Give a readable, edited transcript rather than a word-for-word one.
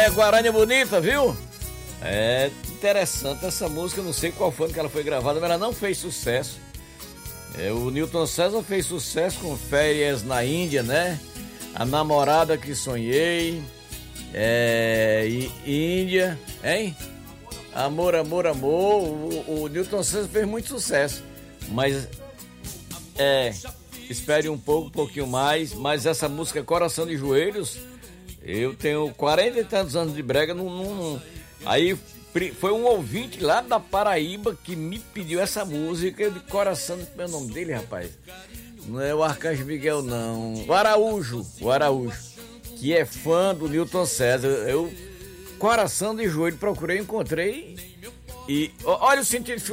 Guarânia Bonita, viu? É interessante essa música, não sei qual foi que ela foi gravada, mas ela não fez sucesso. O Newton César fez sucesso com Férias na Índia, né? A Namorada que Sonhei, Índia, hein? Amor, Amor, Amor. O Newton César fez muito sucesso, mas espere um pouquinho mais. Mas essa música Coração de Joelhos, eu tenho 40 e tantos anos de brega, aí foi um ouvinte lá da Paraíba que me pediu essa música de Coração, meu nome dele, rapaz, não é o Arcanjo Miguel não, o Araújo, que é fã do Newton César. Eu, Coração de Joelho, procurei, encontrei, e olha o sentido